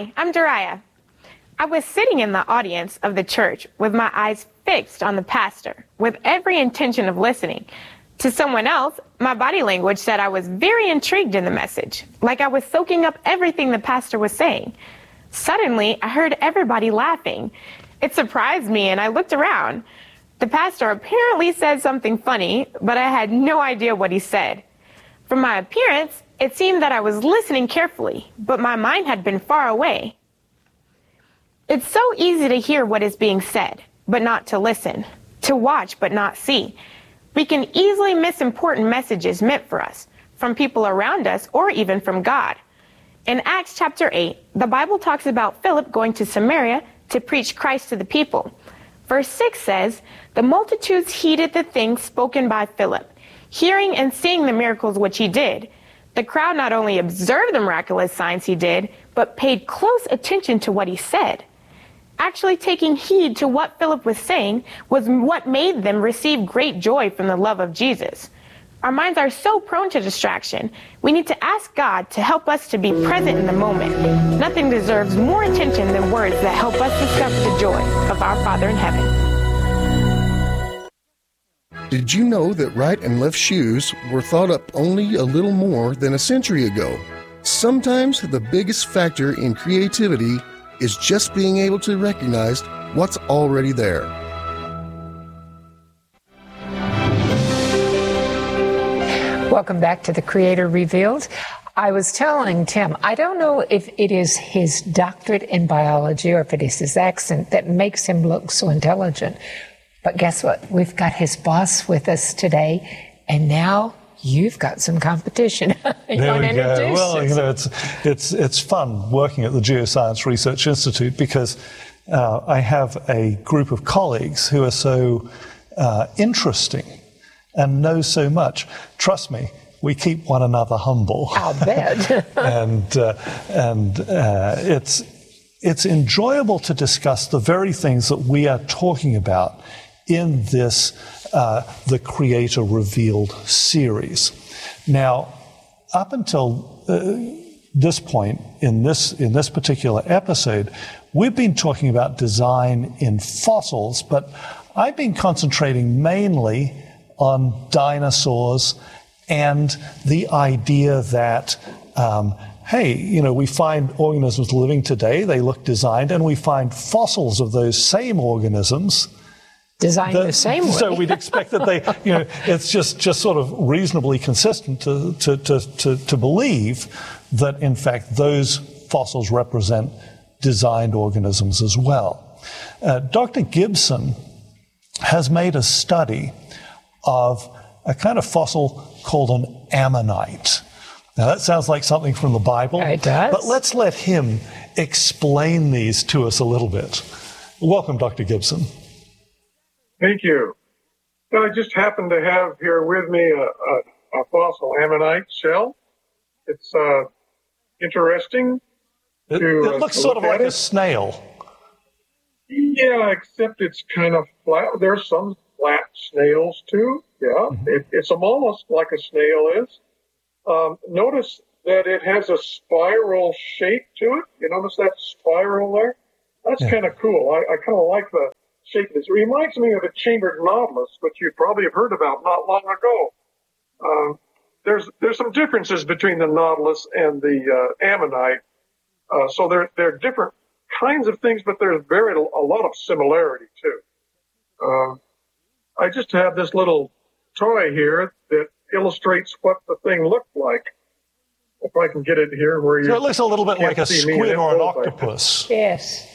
Hi, I'm Dariah. I was sitting in the audience of the church with my eyes fixed on the pastor, with every intention of listening. To someone else, my body language said I was very intrigued in the message, like I was soaking up everything the pastor was saying. Suddenly, I heard everybody laughing. It surprised me, and I looked around. The pastor apparently said something funny, but I had no idea what he said. From my appearance, it seemed that I was listening carefully, but my mind had been far away. It's so easy to hear what is being said, but not to listen, to watch but not see. We can easily miss important messages meant for us, from people around us, or even from God. In Acts chapter 8, the Bible talks about Philip going to Samaria to preach Christ to the people. Verse 6 says, "The multitudes heeded the things spoken by Philip, hearing and seeing the miracles which he did. The crowd not only observed the miraculous signs he did, but paid close attention to what he said." Actually taking heed to what Philip was saying was what made them receive great joy from the love of Jesus. Our minds are so prone to distraction. We need to ask God to help us to be present in the moment. Nothing deserves more attention than words that help us discover the joy of our Father in heaven. Did you know that right and left shoes were thought up only a little more than a century ago? Sometimes the biggest factor in creativity is just being able to recognize what's already there. Welcome back to The Creator Revealed. I was telling Tim, I don't know if it is his doctorate in biology or if it is his accent that makes him look so intelligent. But guess what? We've got his boss with us today, and now you've got some competition. There we go. Well, you know, it's fun working at the Geoscience Research Institute because I have a group of colleagues who are so interesting and know so much. Trust me, we keep one another humble. I'll bet. and it's enjoyable to discuss the very things that we are talking about in this The Creator Revealed series. Now, up until this point in this particular episode, we've been talking about design in fossils, but I've been concentrating mainly on dinosaurs and the idea that hey, you know, we find organisms living today, they look designed, and we find fossils of those same organisms designed the same way. So we'd expect that they, you know, it's just sort of reasonably consistent to believe that, in fact, those fossils represent designed organisms as well. Dr. Gibson has made a study of a kind of fossil called an ammonite. Now, that sounds like something from the Bible. It does. But let's let him explain these to us a little bit. Welcome, Dr. Gibson. Thank you. I just happen to have here with me a fossil ammonite shell. It's interesting. It looks sort of like a snail. Yeah, except it's kind of flat. There's some flat snails too. Yeah, mm-hmm. It's almost like a snail is. Notice that it has a spiral shape to it. You notice that spiral there? That's kind of cool. I kind of like the shape of this. It reminds me of a chambered nautilus, which you probably have heard about not long ago. There's some differences between the nautilus and the ammonite. So they're different kinds of things, but there's a lot of similarity too. I just have this little toy here that illustrates what the thing looked like. If I can get it here where you... So it looks a little bit like a squid or an octopus. Yes.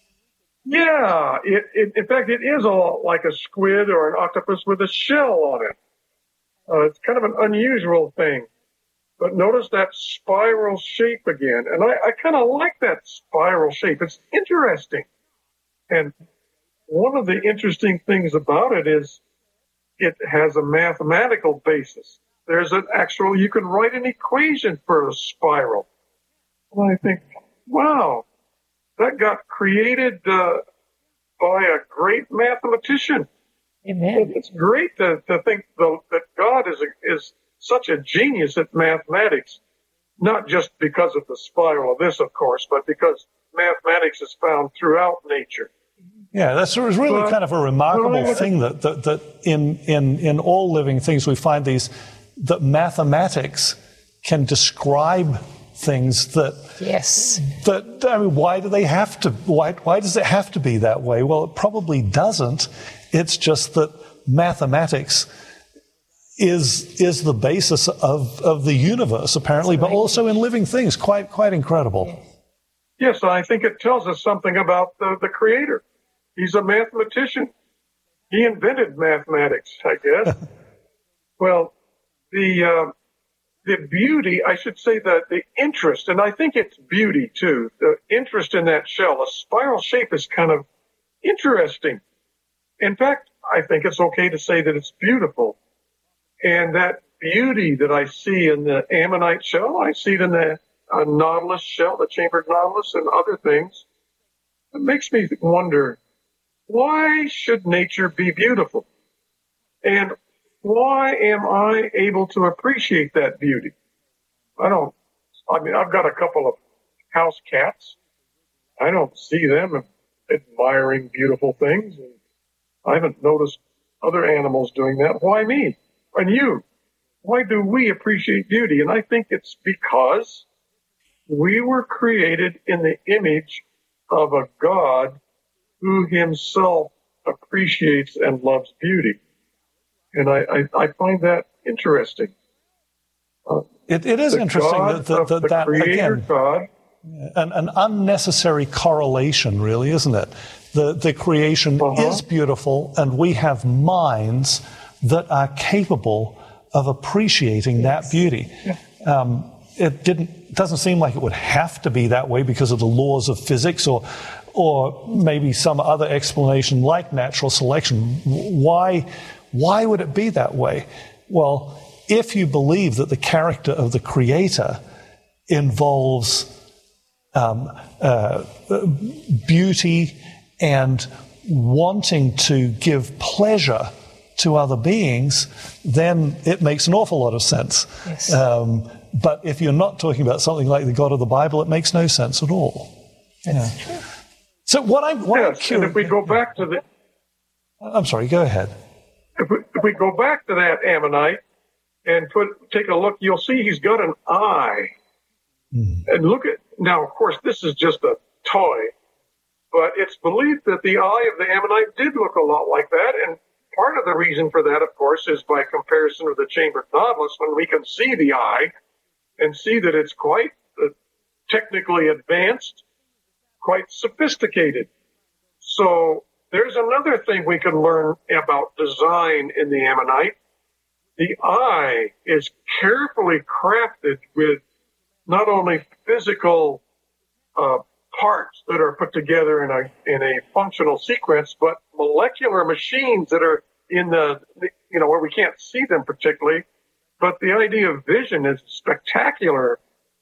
Yeah. In fact, it is like a squid or an octopus with a shell on it. It's kind of an unusual thing. But notice that spiral shape again. And I kind of like that spiral shape. It's interesting. And one of the interesting things about it is it has a mathematical basis. There's you can write an equation for a spiral. And I think, wow, that got created by a great mathematician. Amen. It's great to think that God is such a genius at mathematics, not just because of the spiral of this, of course, but because mathematics is found throughout nature. Yeah, that's really kind of a remarkable thing that in all living things we find that mathematics can describe things that I mean, why do they have to? Why does it have to be that way? Well, it probably doesn't. It's just that mathematics is the basis of the universe, apparently, but also in living things. Quite incredible. Yes, I think it tells us something about the Creator. He's a mathematician. He invented mathematics, I guess. Well, the beauty, I should say that the interest, and I think it's beauty too, the interest in that shell, a spiral shape is kind of interesting. In fact, I think it's okay to say that it's beautiful. And that beauty that I see in the ammonite shell, I see it in the nautilus shell, the chambered nautilus, and other things. It makes me wonder, why should nature be beautiful? And why am I able to appreciate that beauty? I've got a couple of house cats. I don't see them admiring beautiful things. And I haven't noticed other animals doing that. Why me? And you? Why do we appreciate beauty? And I think it's because we were created in the image of a God who himself appreciates and loves beauty. And I find that interesting. It is interesting that Creator again, God, an unnecessary correlation, really, isn't it? The creation is beautiful, and we have minds that are capable of appreciating that beauty. Yeah. It doesn't seem like it would have to be that way because of the laws of physics or maybe some other explanation like natural selection. Why would it be that way? Well, if you believe that the character of the Creator involves beauty and wanting to give pleasure to other beings, then it makes an awful lot of sense. Yes. But if you're not talking about something like the God of the Bible, it makes no sense at all. That's true. So I'm yes, curious, and if we go back to I'm sorry, go ahead. If we go back to that ammonite and take a look, you'll see he's got an eye. And look at, now, of course, this is just a toy, but it's believed that the eye of the ammonite did look a lot like that. And part of the reason for that, of course, is by comparison with the chambered nautilus, when we can see the eye and see that it's quite technically advanced, quite sophisticated. So there's another thing we can learn about design in the ammonite. The eye is carefully crafted with not only physical parts that are put together in a functional sequence, but molecular machines that are in where we can't see them particularly. But the idea of vision is spectacular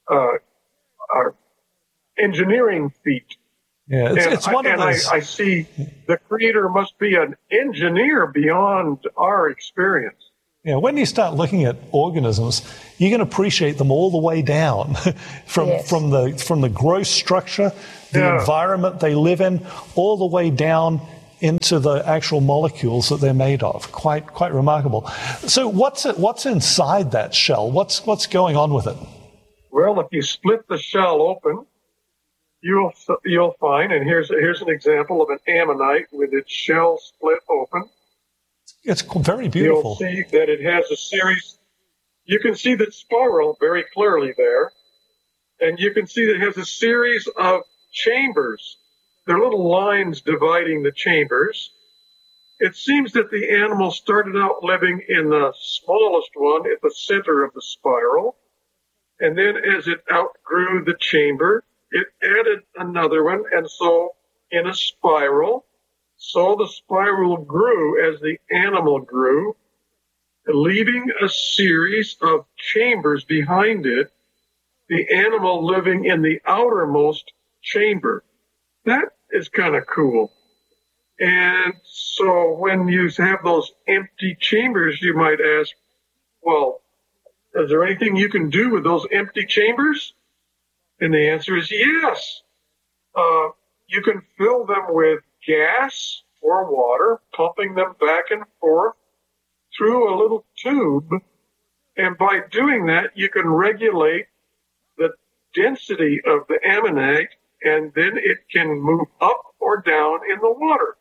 engineering feat. Yeah, it's one of those. I see the Creator must be an engineer beyond our experience. Yeah, when you start looking at organisms, you can appreciate them all the way down, from the gross structure, the environment they live in, all the way down into the actual molecules that they're made of. Quite remarkable. So what's inside that shell? What's going on with it? Well, if you split the shell open, you'll find, and here's an example of an ammonite with its shell split open. It's very beautiful. You'll see that it has a series. You can see that spiral very clearly there. And you can see that it has a series of chambers. There are little lines dividing the chambers. It seems that the animal started out living in the smallest one at the center of the spiral. And then as it outgrew the chamber, it added another one. And so in a spiral, so the spiral grew as the animal grew, leaving a series of chambers behind it, the animal living in the outermost chamber. That is kind of cool. And so when you have those empty chambers, you might ask, well, is there anything you can do with those empty chambers? And the answer is yes. You can fill them with gas or water, pumping them back and forth through a little tube. And by doing that, you can regulate the density of the ammonite, and then it can move up or down in the water.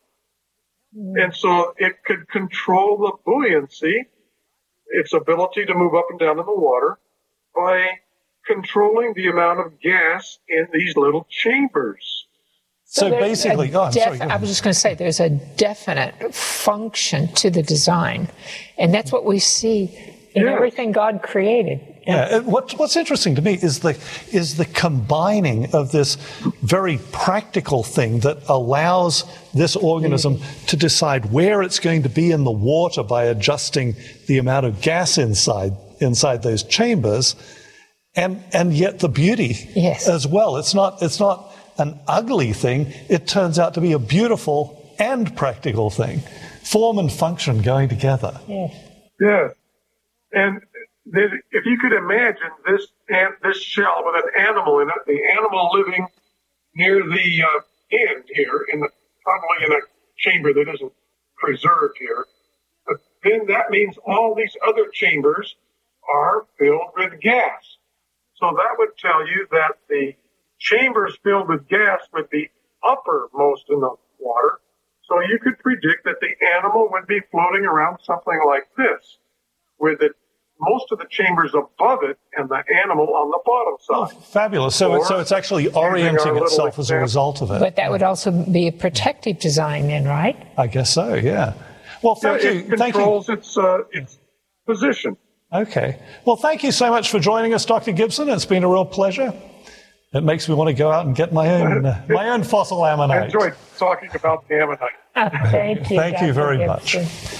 And so it could control the buoyancy, its ability to move up and down in the water, by controlling the amount of gas in these little chambers. So basically, I was just going to say, there's a definite function to the design, and that's what we see in everything God created. Yeah. What's interesting to me is the combining of this very practical thing that allows this organism to decide where it's going to be in the water by adjusting the amount of gas inside those chambers, and yet the beauty as well. It's not an ugly thing. It turns out to be a beautiful and practical thing. Form and function going together. Yes. And if you could imagine this shell with an animal in it, the animal living near the end here, probably in a chamber that isn't preserved here, but then that means all these other chambers are filled with gas. So that would tell you that the chambers filled with gas would be uppermost in the water. So you could predict that the animal would be floating around something like this, with most of the chambers above it and the animal on the bottom side. Oh, fabulous. So it's actually orienting itself as a result of it. But that would also be a protective design then, right? I guess so, yeah. Well, thank you. It controls its position. Okay. Well, thank you so much for joining us, Dr. Gibson. It's been a real pleasure. It makes me want to go out and get my own fossil ammonite. I enjoyed talking about the ammonite. Thank you. Thank you very much.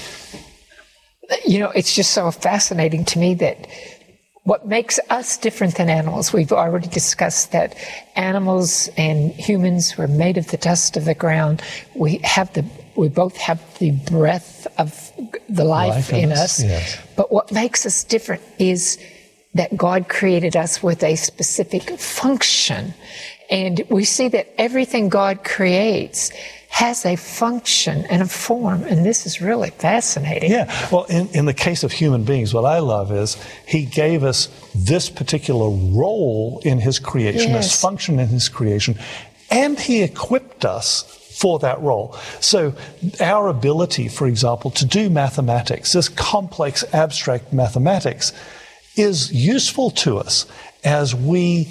You know, it's just so fascinating to me that what makes us different than animals, we've already discussed that animals and humans were made of the dust of the ground. We both have the breath of the life in us. Yes. But what makes us different is that God created us with a specific function. And we see that everything God creates has a function and a form, and this is really fascinating. Yeah, well, in the case of human beings, what I love is He gave us this particular role in His creation, this function in His creation, and He equipped us for that role. So our ability, for example, to do mathematics, this complex abstract mathematics, is useful to us as we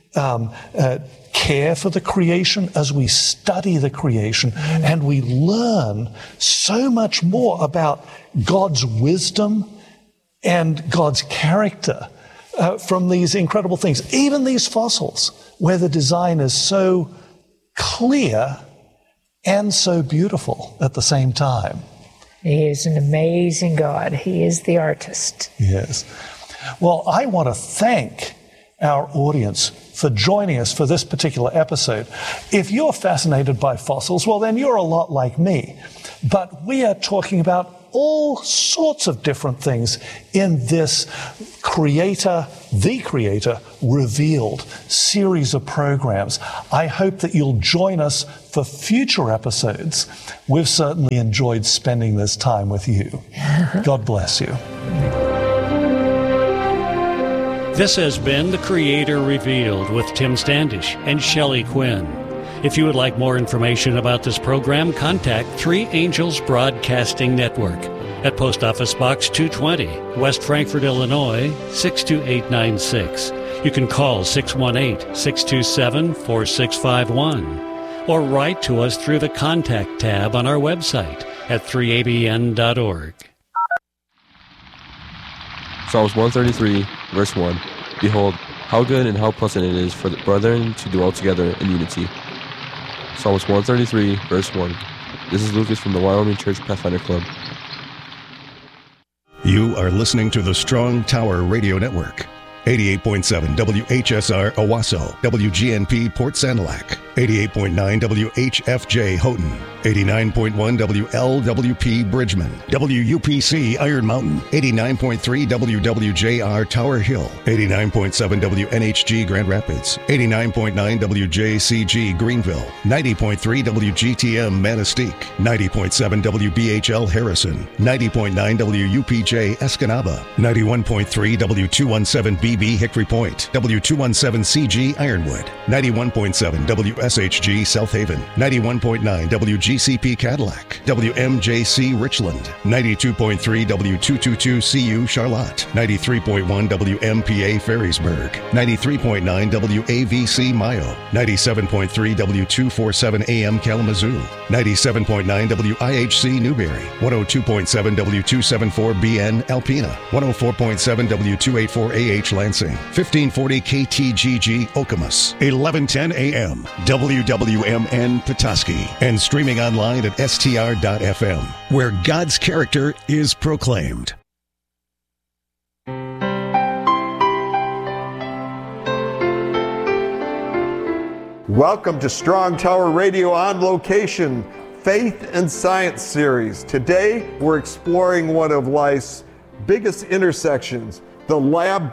care for the creation, as we study the creation, and we learn so much more about God's wisdom and God's character from these incredible things. Even these fossils, where the design is so clear and so beautiful at the same time. He is an amazing God. He is the artist. Yes. Well, I want to thank our audience for joining us for this particular episode. If you're fascinated by fossils, well, then you're a lot like me. But we are talking about all sorts of different things in this The Creator Revealed series of programs. I hope that you'll join us for future episodes. We've certainly enjoyed spending this time with you. God bless you. This has been The Creator Revealed with Tim Standish and Shelley Quinn. If you would like more information about this program, contact Three Angels Broadcasting Network at Post Office Box 220, West Frankfort, Illinois, 62896. You can call 618-627-4651 or write to us through the Contact tab on our website at 3abn.org. Psalms 133, verse 1. Behold, how good and how pleasant it is for the brethren to dwell together in unity. Psalms 133, verse 1. This is Lucas from the Wyoming Church Pathfinder Club. You are listening to the Strong Tower Radio Network. 88.7 WHSR Owasso, WGNP Port Sanilac. 88.9 WHFJ Houghton, 89.1 WLWP Bridgman, WUPC Iron Mountain, 89.3 WWJR Tower Hill, 89.7 WNHG Grand Rapids, 89.9 WJCG Greenville, 90.3 WGTM Manistee, 90.7 WBHL Harrison, 90.9 WUPJ Escanaba, 91.3 W217BB Hickory Point, W217CG Ironwood, 91.7 WSHG South Haven, 91.9 WGCP Cadillac, WMJC Richland, 92.3 W222CU Charlotte, 93.1 WMPA Ferrisburg, 93.9 WAVC Mayo, 97.3 W247 AM Kalamazoo, 97.9 WIHC Newberry, 102.7 W274BN Alpena, 104.7 W284AH Lansing, 1540 KTGG Okemos, 1110 AM WWMN Petoskey, and streaming online at str.fm, where God's character is proclaimed. Welcome to Strong Tower Radio On Location, Faith and Science series. Today, we're exploring one of life's biggest intersections, the lab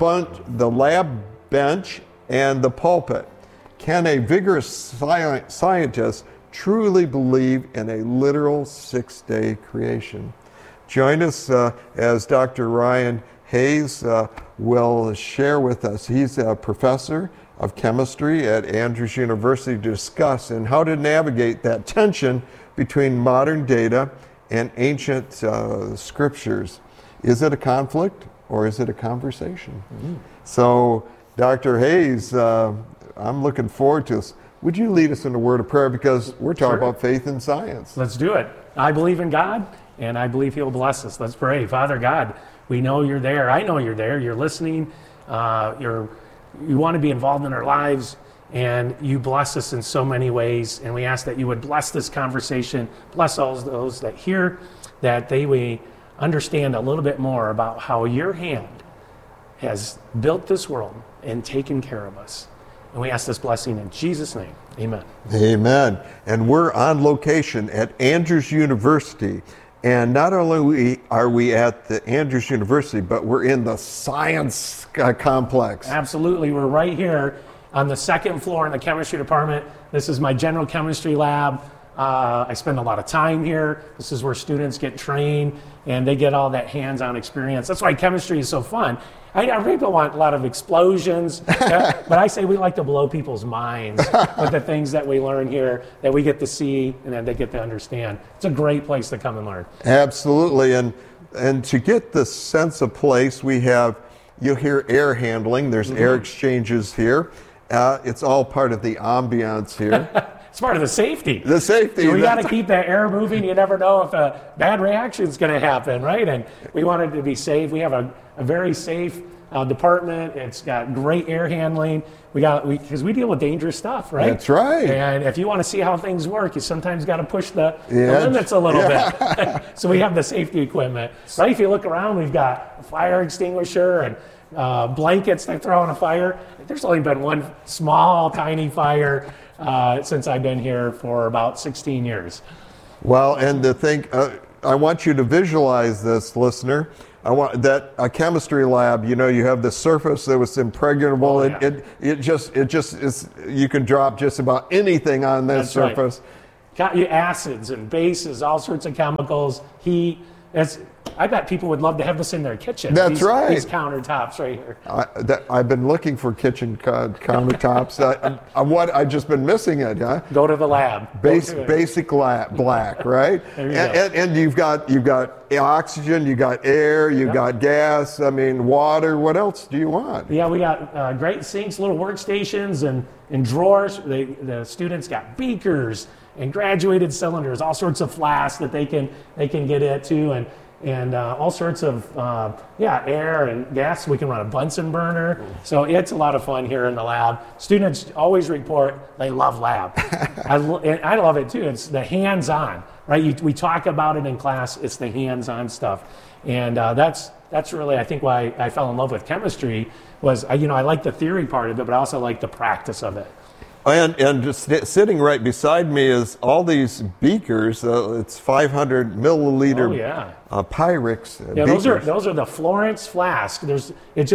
bench and the pulpit. Can a vigorous scientist truly believe in a literal six-day creation? Join us as Dr. Ryan Hayes will share with us. He's a professor of chemistry at Andrews University to discuss and how to navigate that tension between modern data and ancient scriptures. Is it a conflict or is it a conversation? Mm-hmm. So, Dr. Hayes, I'm looking forward to this. Would you lead us in a word of prayer, because we're talking about faith and science. Let's do it. I believe in God, and I believe He'll bless us. Let's pray. Father God, we know You're there. I know You're there. You're listening. You want to be involved in our lives, and You bless us in so many ways. And we ask that You would bless this conversation, bless all those that hear, that they may understand a little bit more about how Your hand has built this world and taken care of us. And we ask this blessing in Jesus' name. Amen. Amen. And we're on location at Andrews University. And not only are we at the Andrews University, but we're in the science complex. Absolutely. We're right here on the second floor in the chemistry department. This is my general chemistry lab. I spend a lot of time here. This is where students get trained and they get all that hands-on experience. That's why chemistry is so fun. People want a lot of explosions, but I say we like to blow people's minds with the things that we learn here, that we get to see and that they get to understand. It's a great place to come and learn. Absolutely, and to get the sense of place, you'll hear air handling. There's air exchanges here. It's all part of the ambiance here. It's part of the safety. The safety. So we got to keep that air moving. You never know if a bad reaction is going to happen, right? And we want it to be safe. We have a very safe department. It's got great air handling. Because we deal with dangerous stuff, right? That's right. And if you want to see how things work, you sometimes got to push the limits a little bit. So we have the safety equipment. Right? If you look around, we've got a fire extinguisher and blankets that throw on a fire. There's only been one small, tiny fire since I've been here for about 16 years. Well, and to think, I want you to visualize this, listener. I want that a chemistry lab. You have the surface that was impregnable. Oh, yeah. It just is. You can drop just about anything on this surface. Got you acids and bases, all sorts of chemicals, heat. I bet people would love to have this in their kitchen. That's right. These countertops right here. I've been looking for kitchen countertops. What I've just been missing it, huh? Go to the lab. Basic black, right? There you go. And you've got oxygen, you got air, you got gas. I mean, water. What else do you want? Yeah, we got great sinks, little workstations, and drawers. The students got beakers and graduated cylinders, all sorts of flasks that they can get into, and all sorts of air and gas. We can run a Bunsen burner. So it's a lot of fun here in the lab. Students always report they love lab. I love it too. It's the hands-on, right? We talk about it in class. It's the hands-on stuff, and that's really, I think, why I fell in love with chemistry. Was I like the theory part of it, but I also like the practice of it. And just sitting right beside me is all these beakers. It's 500 milliliter Pyrex Yeah, beakers. those are the Florence flask. There's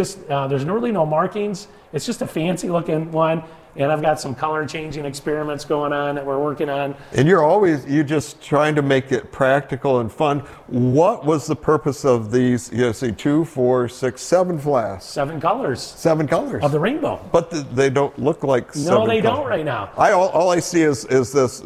really no markings. It's just a fancy looking one. And I've got some color changing experiments going on that we're working on. And you're just trying to make it practical and fun. What was the purpose of these, 2, 4, 6, 7 flasks? 7 colors. 7 colors. Of the rainbow. But they don't look like 7 colors. No, they don't right now. All I see is this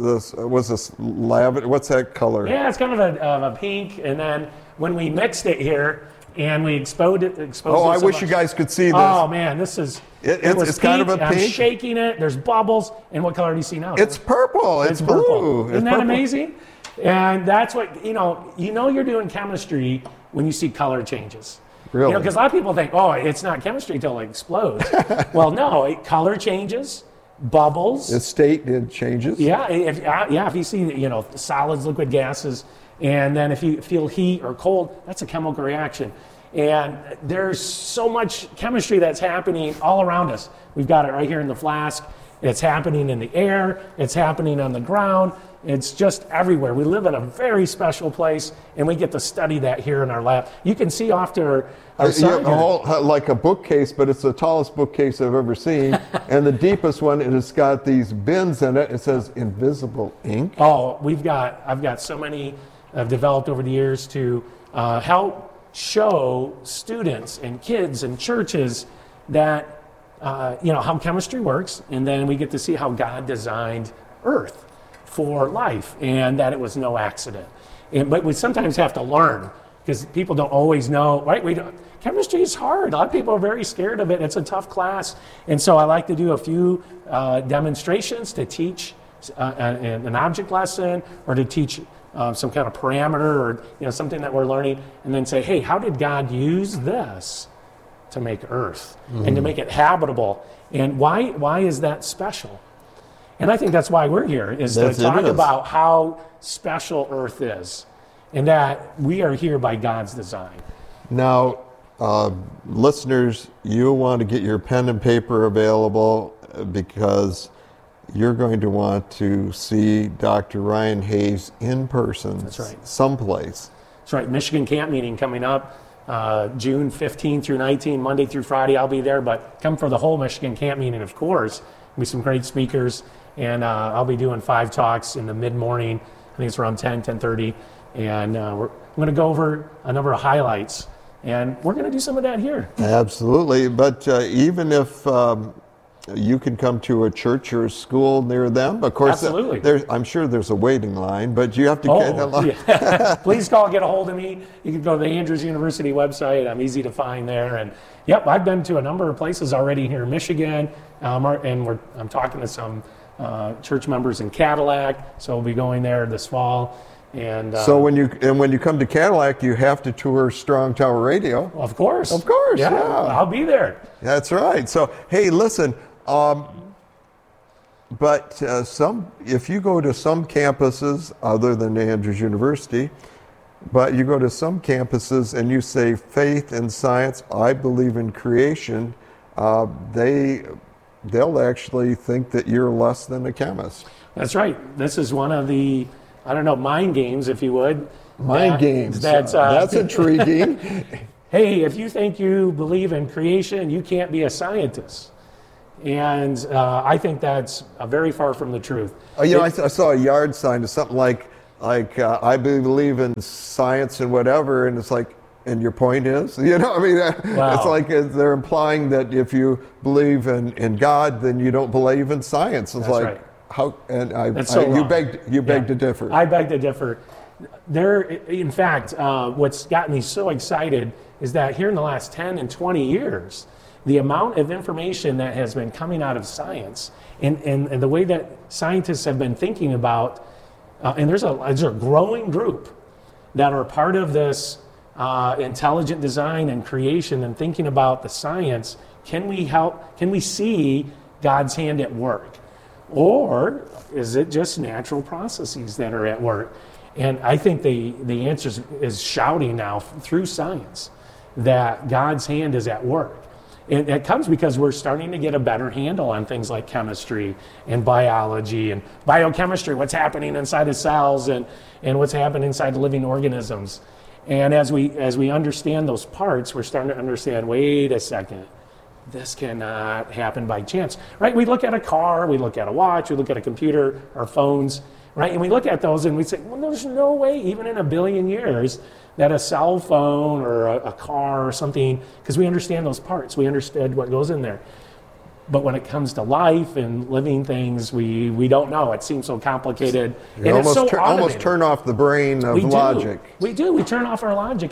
lavender, what's that color? Yeah, it's kind of a pink. And then when we mixed it here and we exposed it. I wish you guys could see this. Oh man, this is. It's kind of a pink. I'm shaking it. There's bubbles. And what color do you see now? It's purple. It's blue. Purple. Isn't that purple. amazing? And that's what, you're doing chemistry when you see color changes. Really? Because a lot of people think, it's not chemistry until it explodes. Well, no, color changes, bubbles. The state changes. Yeah, if you see, solids, liquid gases, and then if you feel heat or cold, that's a chemical reaction. And there's so much chemistry that's happening all around us. We've got it right here in the flask. It's happening in the air. It's happening on the ground. It's just everywhere. We live in a very special place, and we get to study that here in our lab. You can see off to our side here. Like a bookcase, but it's the tallest bookcase I've ever seen. And the deepest one, and it's got these bins in it. It says invisible ink. Oh, I've got so many I've developed over the years to help show students and kids and churches that how chemistry works, and then we get to see how God designed Earth for life, and that it was no accident. But we sometimes have to learn, because people don't always know, right? Chemistry is hard. A lot of people are very scared of it. It's a tough class, and so I like to do a few demonstrations to teach an object lesson, or to teach some kind of parameter, or something that we're learning, and then say, hey, how did God use this to make Earth and to make it habitable? And why is that special? And I think that's why we're here, is to talk about how special Earth is, and that we are here by God's design. Now, listeners, you'll want to get your pen and paper available, because you're going to want to see Dr. Ryan Hayes in person. That's right. Someplace. That's right. Michigan Camp Meeting coming up June 15 through 19, Monday through Friday. I'll be there, but come for the whole Michigan Camp Meeting, of course. There'll be some great speakers, and I'll be doing 5 talks in the mid-morning. I think it's around 10:30, and I'm going to go over a number of highlights, and we're going to do some of that here. Absolutely, but even if you can come to a church or a school near them, of course. Absolutely. I'm sure there's a waiting line, but you have to get in line. Yeah. Please get a hold of me. You can go to the Andrews University website. I'm easy to find there. And I've been to a number of places already here in Michigan, and I'm talking to some church members in Cadillac, so we'll be going there this fall. And so when you come to Cadillac, you have to tour Strong Tower Radio. Of course. Yeah. I'll be there. That's right. So hey, listen. But if you go to some campuses other than Andrews University, but you go to some campuses and you say faith and science, I believe in creation, they'll actually think that you're less than a chemist. That's right. This is one of the, mind games, if you would. Mind games. That's intriguing. Hey, if you think you believe in creation, you can't be a scientist. And I think that's very far from the truth. I saw a yard sign or something like I believe in science and whatever, and it's like, and your point is, Wow. It's like they're implying that if you believe in God, then you don't believe in science. It's that's like, right. how? And you beg to differ. I beg to differ. In fact, what's got me so excited is that here in the last 10 and 20 years, the amount of information that has been coming out of science and the way that scientists have been thinking about, and there's a growing group that are part of this intelligent design and creation and thinking about the science. Can we see God's hand at work? Or is it just natural processes that are at work? And I think the answer is shouting now through science that God's hand is at work. It comes because we're starting to get a better handle on things like chemistry and biology and biochemistry, what's happening inside of cells and what's happening inside living organisms. And as we understand those parts, we're starting to understand, wait a second, this cannot happen by chance, right? We look at a car, we look at a watch, we look at a computer, our phones, right? And we look at those and we say, well, there's no way, even in 1 billion years, that a cell phone or a car or something, because we understand those parts, we understand what goes in there. But when it comes to life and living things, we don't know. It seems so complicated. You and it's so almost turn off the brain of logic. We do. We turn off our logic,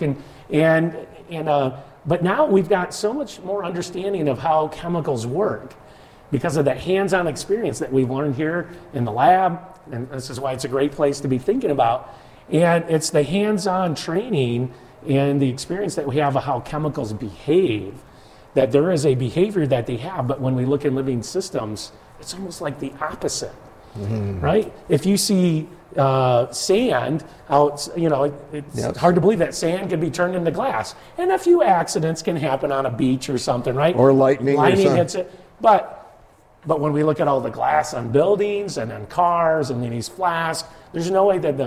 but now we've got so much more understanding of how chemicals work because of that hands-on experience that we've learned here in the lab, and this is why it's a great place to be thinking about. And it's the hands-on training and the experience that we have of how chemicals behave, that there is a behavior that they have, but when we look at living systems, it's almost like the opposite, right? If you see sand out, it's hard to believe that sand can be turned into glass. And a few accidents can happen on a beach or something, right? Or lightning hits it. But when we look at all the glass on buildings and on cars and in these flasks, there's no way that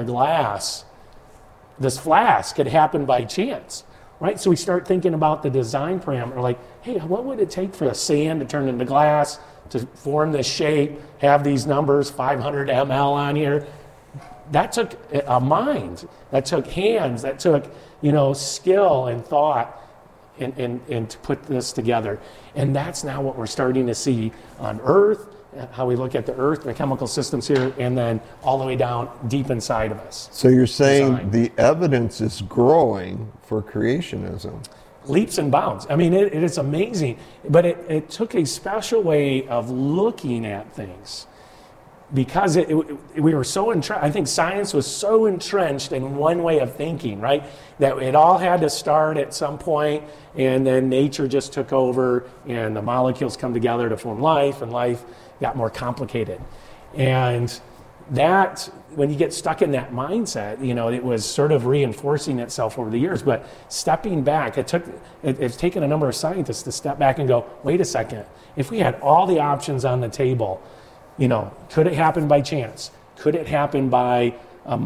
this flask could happen by chance, right? So we start thinking about the design parameter, like, hey, what would it take for the sand to turn into glass, to form this shape, have these numbers, 500 ml on here? That took a mind, that took hands, that took, skill and thought and to put this together. And that's now what we're starting to see on Earth, how we look at the Earth, the chemical systems here, and then all the way down deep inside of us. So you're saying the evidence is growing for creationism? Leaps and bounds. I mean, it is amazing. But it took a special way of looking at things because we were so entrenched. I think science was so entrenched in one way of thinking, right? That it all had to start at some point, and then nature just took over, and the molecules come together to form life, and life got more complicated. And that, when you get stuck in that mindset, it was sort of reinforcing itself over the years. But stepping back, it's taken a number of scientists to step back and go, wait a second, if we had all the options on the table, could it happen by chance? Could it happen by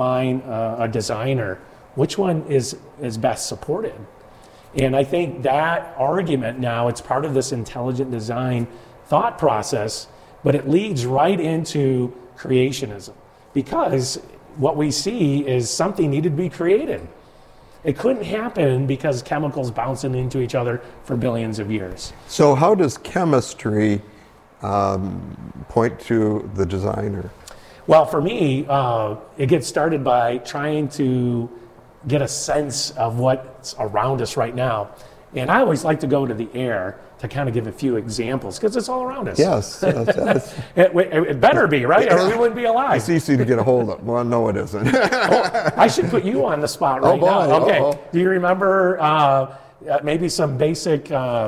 a designer? Which one is best supported? And I think that argument now, it's part of this intelligent design thought process, but it leads right into creationism, because what we see is something needed to be created. It couldn't happen because chemicals bouncing into each other for billions of years. So how does chemistry point to the designer? Well, for me, it gets started by trying to get a sense of what's around us right now. And I always like to go to the air to kind of give a few examples, because it's all around us. Yes. It better be, right? Or we wouldn't be alive. It's easy to get a hold of. Well, no, it isn't. I should put you on the spot right now. Okay. Uh-oh. Do you remember maybe some basic,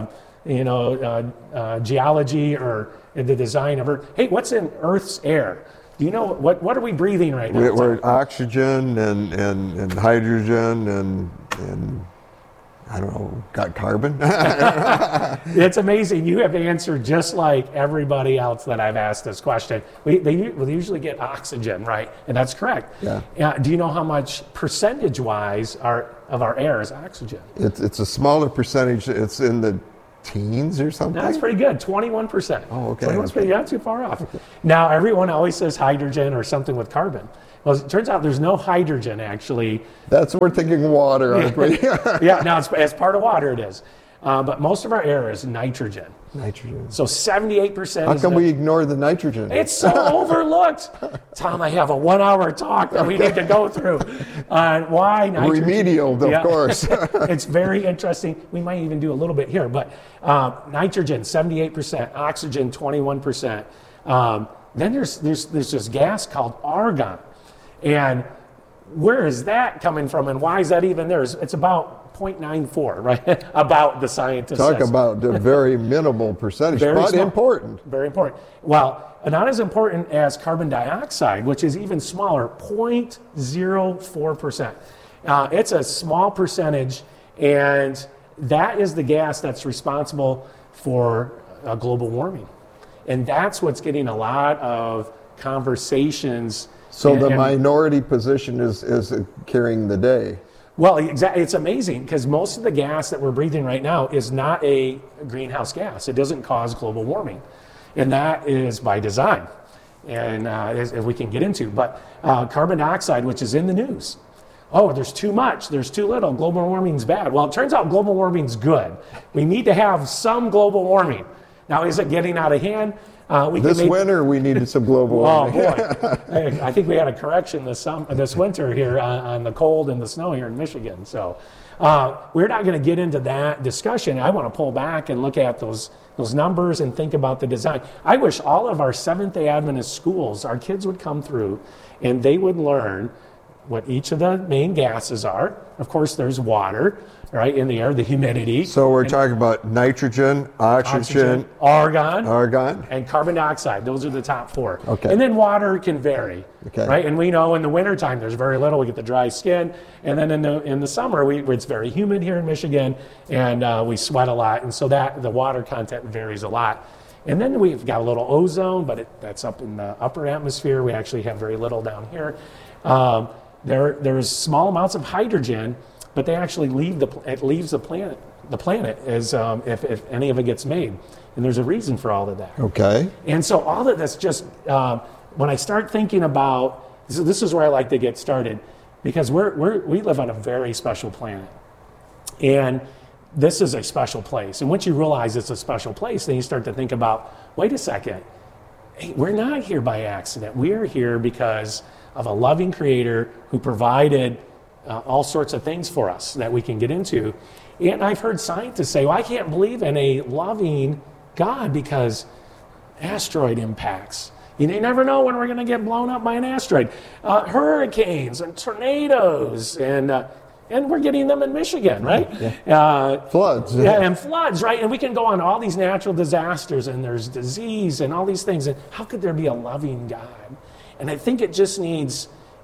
geology or the design of Earth? Hey, what's in Earth's air? Do you know what are we breathing right now? We're oxygen and hydrogen and I don't know, got carbon? It's amazing. You have answered just like everybody else that I've asked this question. They usually get oxygen, right? And that's correct. Yeah. Do you know how much percentage-wise of our air is oxygen? It's a smaller percentage. It's in the teens or something? That's pretty good, 21%. Oh, okay. 21%, okay. Not too far off. Okay. Now, everyone always says hydrogen or something with carbon. Well, it turns out there's no hydrogen, actually. That's what we're thinking water, aren't we? Yeah, now as part of water it is. But most of our air is nitrogen. Nitrogen. So 78%. How come we ignore the nitrogen? It's so overlooked. Tom, I have a 1 hour talk that we need to go through on why nitrogen. Remedial, of course. It's very interesting. We might even do a little bit here, but nitrogen, 78%, oxygen, 21%. Then there's this gas called argon. And where is that coming from, and why is that even there? It's about 0.94, right? About the scientists. Talk about a very minimal percentage, but small, important. Very important. Well, not as important as carbon dioxide, which is even smaller, 0.04%. It's a small percentage, and that is the gas that's responsible for global warming. And that's what's getting a lot of conversations. So the minority position is carrying the day. Well, exactly. It's amazing because most of the gas that we're breathing right now is not a greenhouse gas. It doesn't cause global warming. And that is by design. And as we can get into. But carbon dioxide, which is in the news. Oh, there's too much, there's too little, global warming's bad. Well, it turns out global warming's good. We need to have some global warming. Now, is it getting out of hand? Winter, we needed some global warming. Oh, boy. I think we had a correction this winter here on the cold and the snow here in Michigan. So we're not going to get into that discussion. I want to pull back and look at those numbers and think about the design. I wish all of our Seventh-day Adventist schools, our kids would come through and they would learn what each of the main gases are. Of course, there's water, right, in the air, the humidity. So we're talking about nitrogen, oxygen, argon, and carbon dioxide. Those are the top four. Okay. And then water can vary, okay, right? And we know in the wintertime there's very little. We get the dry skin. And then in the summer, it's very humid here in Michigan, and we sweat a lot. And so the water content varies a lot. And then we've got a little ozone, but that's up in the upper atmosphere. We actually have very little down here. There's small amounts of hydrogen, but they actually leaves the planet as if any of it gets made. And there's a reason for all of that. Okay. And so all of this just, when I start thinking about, this is where I like to get started, because we live on a very special planet. And this is a special place. And once you realize it's a special place, then you start to think about, wait a second, hey, we're not here by accident. We are here because of a loving creator who provided all sorts of things for us that we can get into. And I've heard scientists say, well, I can't believe in a loving God because asteroid impacts. You never know when we're going to get blown up by an asteroid. Hurricanes and tornadoes, and we're getting them in Michigan, right? Yeah. Floods. Yeah, and floods, right? And we can go on all these natural disasters, and there's disease and all these things. And how could there be a loving God? And I think it just needs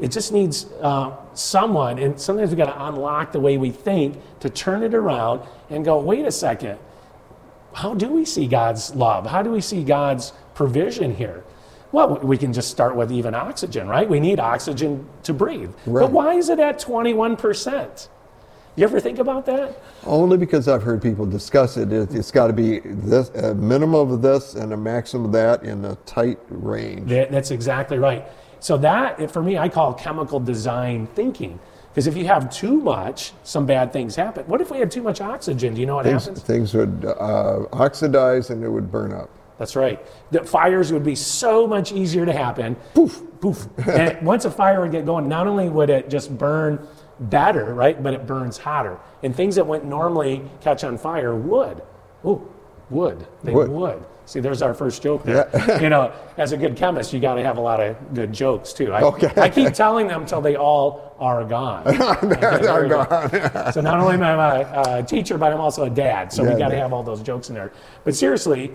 someone, and sometimes we've got to unlock the way we think to turn it around and go, wait a second, how do we see God's love? How do we see God's provision here? Well, we can just start with even oxygen, right? We need oxygen to breathe. Right. But why is it at 21%? You ever think about that? Only because I've heard people discuss it. It's got to be this, a minimum of this and a maximum of that in a tight range. That's exactly right. So that, for me, I call chemical design thinking. Because if you have too much, some bad things happen. What if we had too much oxygen? Do you know what happens? Things would oxidize and it would burn up. That's right. The fires would be so much easier to happen. Poof, poof. And once a fire would get going, not only would it just burn better, right, but it burns hotter. And things that wouldn't normally catch on fire would. Ooh, would. They would. See, there's our first joke there. Yeah. As a good chemist, you got to have a lot of good jokes, too. I keep telling them until they all are gone. They're gone. So not only am I a teacher, but I'm also a dad. So we got to have all those jokes in there. But seriously,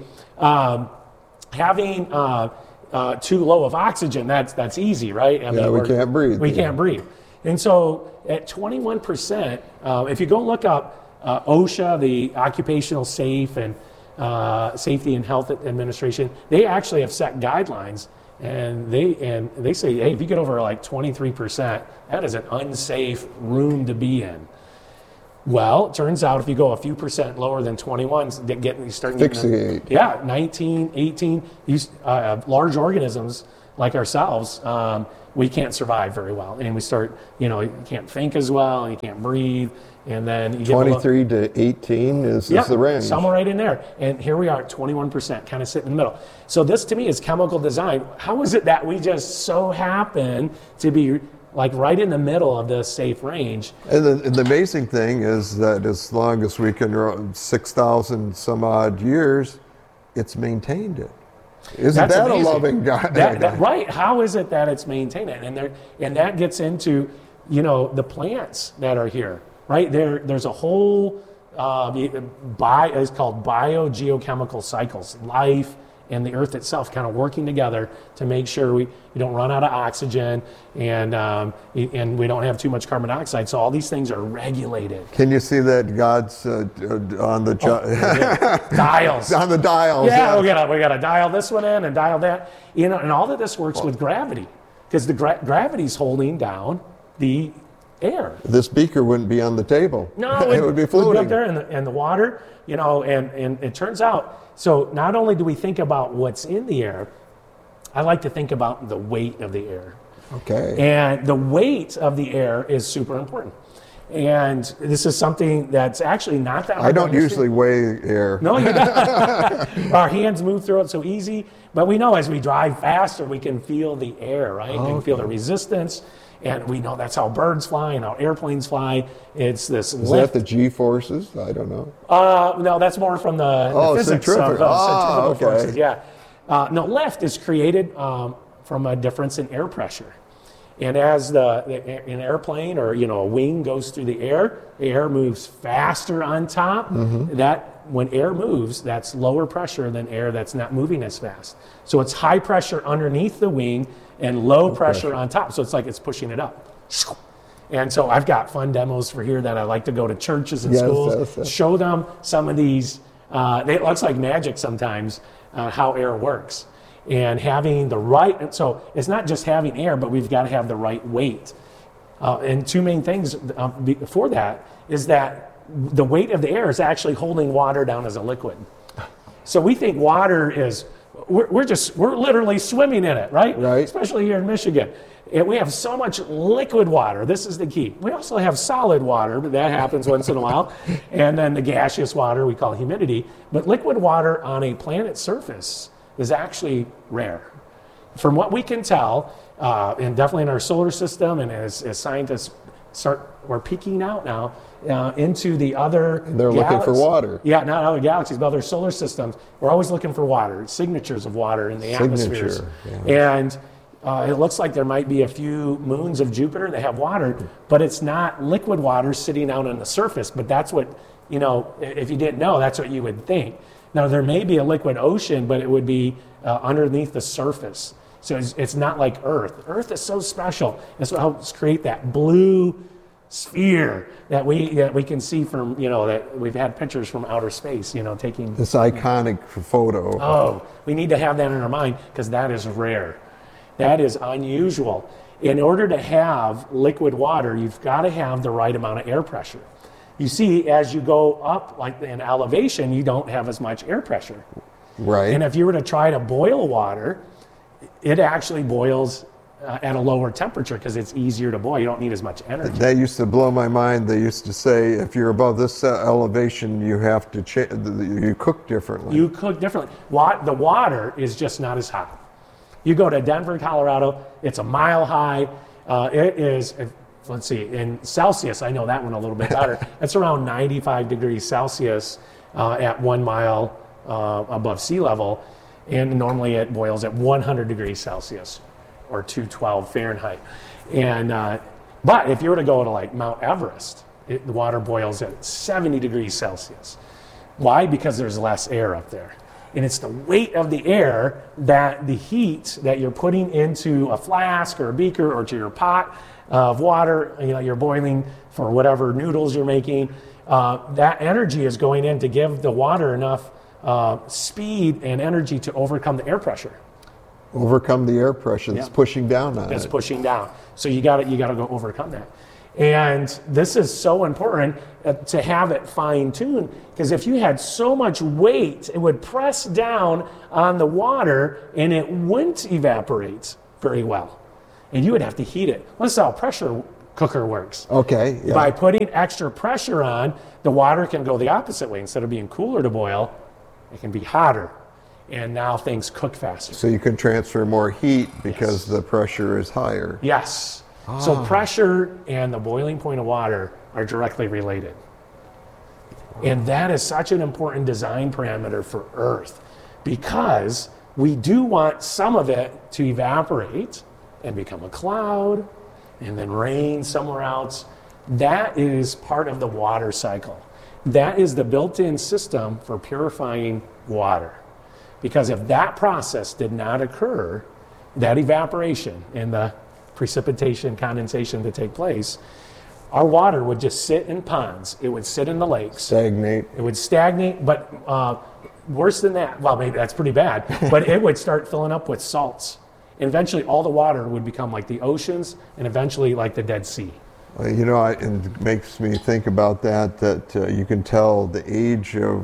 having too low of oxygen, that's easy, right? I mean, we can't breathe. We can't breathe. And so at 21%, if you go look up OSHA, the Occupational Safety and Health Administration, they actually have set guidelines, and they say, hey, if you get over like 23%, that is an unsafe room to be in. Well, it turns out if you go a few percent lower than 21, you start getting 19, 18. Large organisms like ourselves, we can't survive very well, and we start, you can't think as well, and you can't breathe. And then you 23 to 18 is the range. Somewhere right in there. And here we are at 21%, kind of sitting in the middle. So this to me is chemical design. How is it that we just so happen to be like right in the middle of this safe range? And the amazing thing is that as long as we can, 6,000 some odd years, it's maintained it. Isn't that amazing. A loving God? Right. How is it that it's maintained it? And that gets into, the plants that are here. Right, there's a whole, it's called biogeochemical cycles, life and the earth itself kind of working together to make sure we don't run out of oxygen and we don't have too much carbon dioxide. So all these things are regulated. Can you see that God's on the dials? On the dials. Yeah, we got to dial this one in and dial that. And all of this works with gravity, because the gravity's holding down the air. This beaker wouldn't be on the table. No, it would be floating. It would be up there in the water, and it turns out, so not only do we think about what's in the air, I like to think about the weight of the air. Okay. And the weight of the air is super important. And this is something that's actually not that hard. I don't usually weigh air. No, you don't. Our hands move through it so easy, but we know as we drive faster, we can feel the air, right? We can feel the resistance. And we know that's how birds fly and how airplanes fly. It's this lift. Is that the G-forces? I don't know. No, that's more from the physics of centrifugal forces. Yeah. No, lift is created from a difference in air pressure. And as an airplane or a wing goes through the air moves faster on top. That when air moves, that's lower pressure than air that's not moving as fast. So it's high pressure underneath the wing and low pressure on top. So it's like it's pushing it up. And so I've got fun demos for here that I like to go to churches and schools, show them some of these. It looks like magic sometimes, how air works. And having the right, so it's not just having air, but we've got to have the right weight. And two main things for that is that the weight of the air is actually holding water down as a liquid. So we think water is, we're literally swimming in it, right? Right. Especially here in Michigan. And we have so much liquid water. This is the key. We also have solid water, but that happens once in a while. And then the gaseous water we call humidity. But liquid water on a planet's surface is actually rare. From what we can tell, and definitely in our solar system, and as scientists we're peeking out now into the other They're looking for water. Yeah, not other galaxies, but other solar systems. We're always looking for water, signatures of water in the atmospheres. Yeah. And it looks like there might be a few moons of Jupiter that have water, but it's not liquid water sitting out on the surface. But that's what, if you didn't know, that's what you would think. Now, there may be a liquid ocean, but it would be underneath the surface. So it's not like Earth. Earth is so special. That's what helps create that blue sphere that we can see from, that we've had pictures from outer space, taking this iconic photo. Oh, we need to have that in our mind because that is rare. That is unusual. In order to have liquid water, you've got to have the right amount of air pressure. You see, as you go up like in elevation, you don't have as much air pressure. Right. And if you were to try to boil water, it actually boils at a lower temperature because it's easier to boil. You don't need as much energy. That used to blow my mind. They used to say if you're above this elevation, you have to you cook differently. You cook differently. The water is just not as hot. You go to Denver, Colorado, it's a mile high. It is, let's see, in Celsius, I know that one a little bit better. It's around 95 degrees Celsius at 1 mile above sea level. And normally it boils at 100 degrees Celsius or 212 Fahrenheit. And but if you were to go to like Mount Everest, the water boils at 70 degrees Celsius. Why? Because there's less air up there. And it's the weight of the air that the heat that you're putting into a flask or a beaker or to your pot of water, you're boiling for whatever noodles you're making, that energy is going in to give the water enough speed and energy to overcome the air pressure. Overcome the air pressure that's pushing down on it. It's pushing down. So you got to go overcome that. And this is so important to have it fine-tuned, because if you had so much weight, it would press down on the water and it wouldn't evaporate very well. And you would have to heat it. Well, this is how a pressure cooker works. Okay. Yeah. By putting extra pressure on, the water can go the opposite way. Instead of being cooler to boil, it can be hotter. And now things cook faster. So you can transfer more heat because the pressure is higher. Yes. So pressure and the boiling point of water are directly related. And that is such an important design parameter for Earth, because we do want some of it to evaporate and become a cloud and then rain somewhere else. That is part of the water cycle. That is the built-in system for purifying water. Because if that process did not occur, that evaporation and the precipitation, condensation to take place, our water would just sit in ponds. It would sit in the lakes. Stagnate. It would stagnate, but worse than that, well, maybe that's pretty bad, but it would start filling up with salts. And eventually all the water would become like the oceans and eventually like the Dead Sea. You know, it makes me think about that you can tell the age of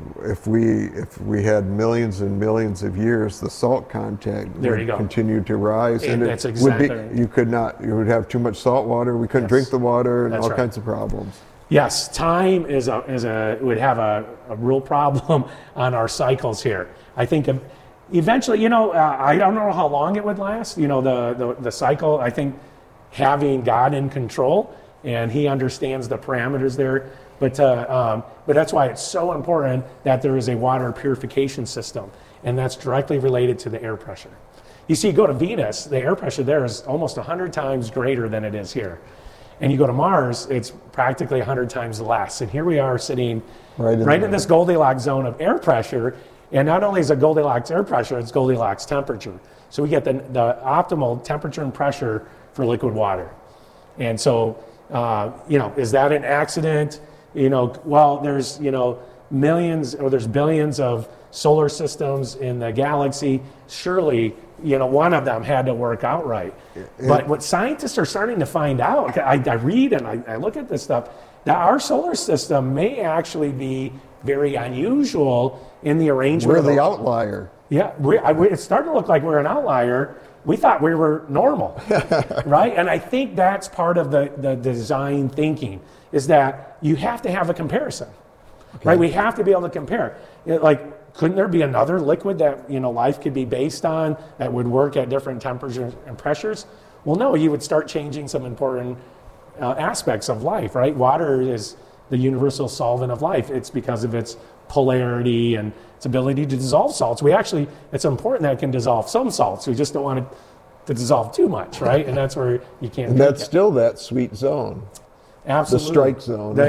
if we had millions and millions of years, the salt content would continue to rise, and that's exactly right. You would have too much salt water. We couldn't drink the water, and all kinds of problems. Yes, time would have a real problem on our cycles here. I think eventually, you know, I don't know how long it would last. You know, the cycle. I think having God in control and He understands the parameters there. But that's why it's so important that there is a water purification system, and that's directly related to the air pressure. You see, go to Venus, the air pressure there is almost 100 times greater than it is here. And you go to Mars, it's practically 100 times less. And here we are sitting right in this Goldilocks zone of air pressure. And not only is it Goldilocks air pressure, it's Goldilocks temperature. So we get the optimal temperature and pressure for liquid water. And so, you know, is that an accident? You know, well, there's, you know, millions or there's billions of solar systems in the galaxy. Surely, you know, one of them had to work out right. But what scientists are starting to find out, I read and I look at this stuff, that our solar system may actually be very unusual in the arrangement. We're the outlier. Yeah, it's starting to look like we're an outlier. We thought we were normal, right? And I think that's part of the design thinking, is that you have to have a comparison, right? We have to be able to compare. Like, couldn't there be another liquid that, you know, life could be based on that would work at different temperatures and pressures? Well, no, you would start changing some important aspects of life, right? Water is the universal solvent of life. It's because of its polarity and its ability to dissolve salts. It's important that it can dissolve some salts. We just don't want it to dissolve too much, right? And that's where you can't. And that's still that sweet zone. Absolutely. The strike zone.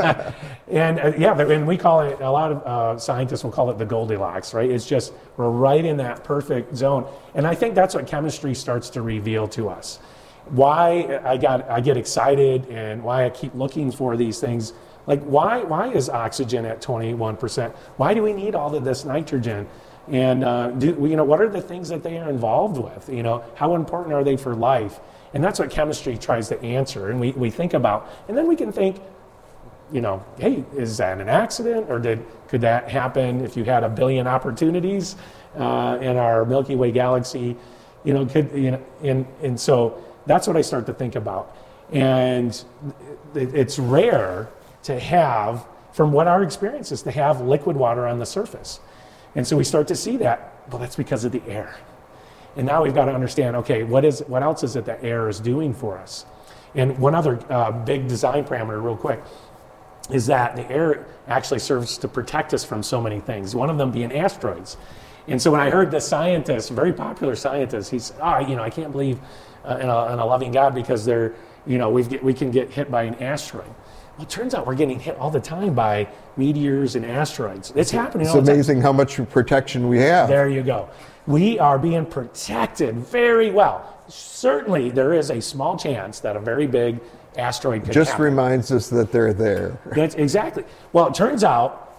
And we call it, a lot of scientists will call it the Goldilocks, right? It's just, we're right in that perfect zone. And I think that's what chemistry starts to reveal to us. Why I get excited and why I keep looking for these things. Like, why is oxygen at 21%? Why do we need all of this nitrogen? And what are the things that they are involved with? You know, how important are they for life? And that's what chemistry tries to answer. And we think about, and then we can think, you know, hey, is that an accident, or could that happen if you had a billion opportunities in our Milky Way galaxy? You know, and so that's what I start to think about. And it's rare to have, from what our experience is, to have liquid water on the surface. And so we start to see that, well, that's because of the air. And now we've got to understand, okay, what else is it that air is doing for us? And one other big design parameter, real quick, is that the air actually serves to protect us from so many things, one of them being asteroids. And so when I heard the scientist, very popular scientist, he said, I can't believe in a loving God, because we can get hit by an asteroid. Well, it turns out we're getting hit all the time by meteors and asteroids. It's happening all the time. It's amazing how much protection we have. There you go. We are being protected very well. Certainly, there is a small chance that a very big asteroid could just happen. Reminds us that they're there. That's exactly. Well, it turns out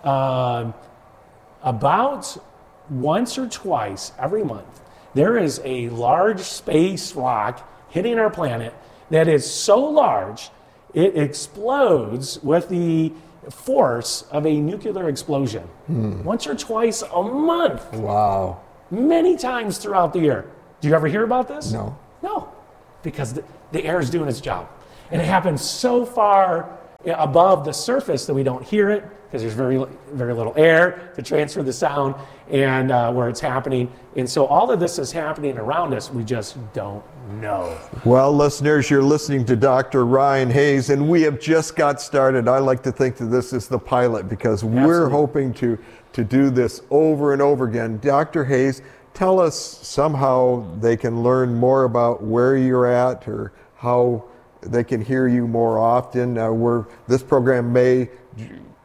about once or twice every month, there is a large space rock hitting our planet that is so large it explodes with the force of a nuclear explosion. Once or twice a month. Wow. Many times throughout the year. Do you ever hear about this? No. No, because the air is doing its job. And it happens so far above the surface that we don't hear it, because there's very, very little air to transfer the sound and where it's happening. And so all of this is happening around us. We just don't know. Well, listeners, you're listening to Dr. Ryan Hayes, and we have just got started. I like to think that this is the pilot, because we're hoping to do this over and over again. Dr. Hayes, tell us somehow they can learn more about where you're at, or how they can hear you more often. This program may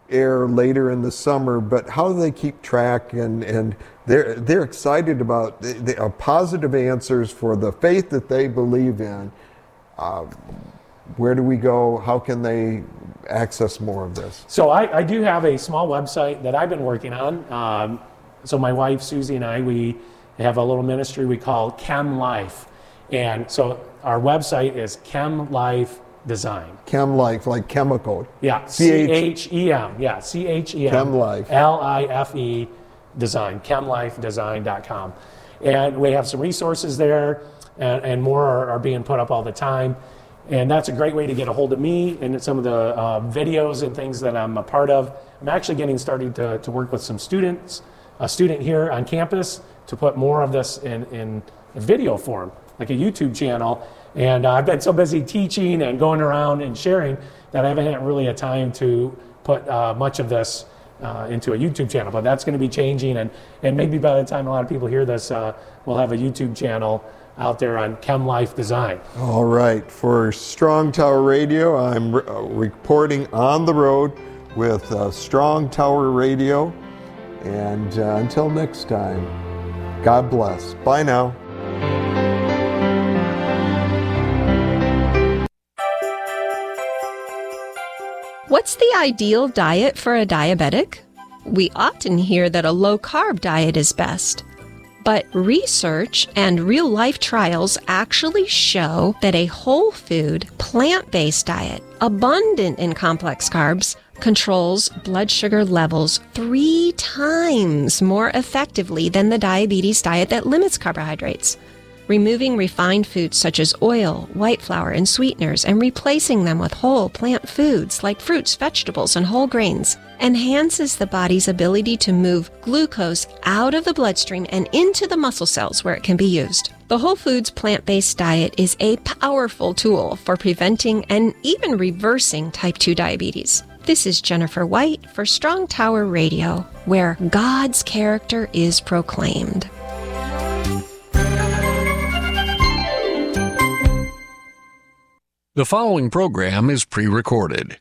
air later in the summer, but how do they keep track? And they're excited about the positive answers for the faith that they believe in. Where do we go? How can they access more of this? So I do have a small website that I've been working on. So my wife, Susie, and I, we have a little ministry we call Chem Life. And so our website is Chem Life Design. Chem Life, like chemical. Yeah, C-H-E-M. Yeah, C-H-E-M. Chem Life. L-I-F-E Design, chemlifedesign.com. And we have some resources there, and more are being put up all the time. And that's a great way to get a hold of me and some of the videos and things that I'm a part of. I'm actually getting started to work with some students, a student here on campus, to put more of this in video form, like a YouTube channel. And I've been so busy teaching and going around and sharing that I haven't had really a time to put much of this into a YouTube channel. But that's going to be changing, and maybe by the time a lot of people hear this, we'll have a YouTube channel out there on Chem Life Design. All right. For Strong Tower Radio, I'm reporting on the road with Strong Tower Radio. And until next time, God bless. Bye now. What's the ideal diet for a diabetic? We often hear that a low-carb diet is best. But research and real-life trials actually show that a whole food, plant-based diet, abundant in complex carbs, controls blood sugar levels 3 times more effectively than the diabetes diet that limits carbohydrates. Removing refined foods such as oil, white flour, and sweeteners and replacing them with whole plant foods like fruits, vegetables, and whole grains enhances the body's ability to move glucose out of the bloodstream and into the muscle cells where it can be used. The Whole Foods plant-based diet is a powerful tool for preventing and even reversing type 2 diabetes. This is Jennifer White for Strong Tower Radio, where God's character is proclaimed. The following program is pre-recorded.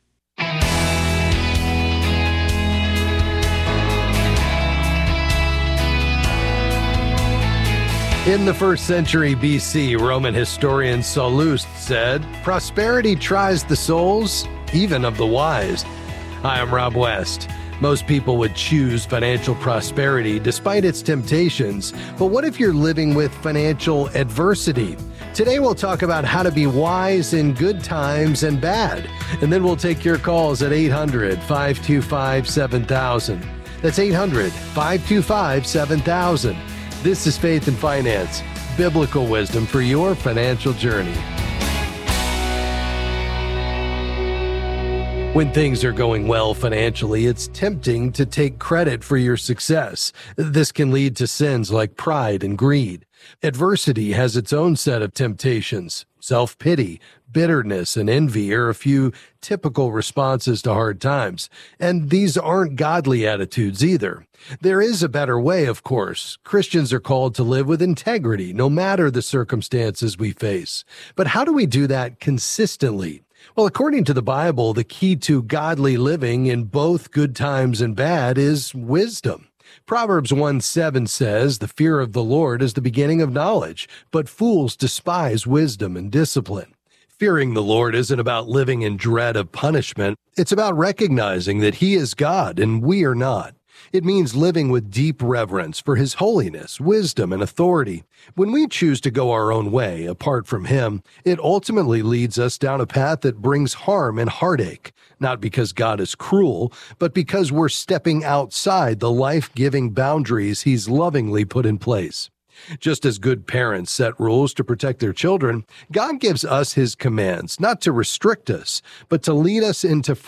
In the 1st century BC, Roman historian Sallust said, "Prosperity tries the souls, even of the wise." Hi, I'm Rob West. Most people would choose financial prosperity despite its temptations, but what if you're living with financial adversity? Today we'll talk about how to be wise in good times and bad, and then we'll take your calls at 800-525-7000. That's 800-525-7000. This is Faith and Finance, biblical wisdom for your financial journey. When things are going well financially, it's tempting to take credit for your success. This can lead to sins like pride and greed. Adversity has its own set of temptations. Self-pity, bitterness, and envy are a few typical responses to hard times. And these aren't godly attitudes either. There is a better way, of course. Christians are called to live with integrity, no matter the circumstances we face. But how do we do that consistently? Well, according to the Bible, the key to godly living in both good times and bad is wisdom. Proverbs 1:7 says, "The fear of the Lord is the beginning of knowledge, but fools despise wisdom and discipline." Fearing the Lord isn't about living in dread of punishment. It's about recognizing that He is God and we are not. It means living with deep reverence for His holiness, wisdom, and authority. When we choose to go our own way, apart from Him, it ultimately leads us down a path that brings harm and heartache, not because God is cruel, but because we're stepping outside the life-giving boundaries He's lovingly put in place. Just as good parents set rules to protect their children, God gives us His commands, not to restrict us, but to lead us into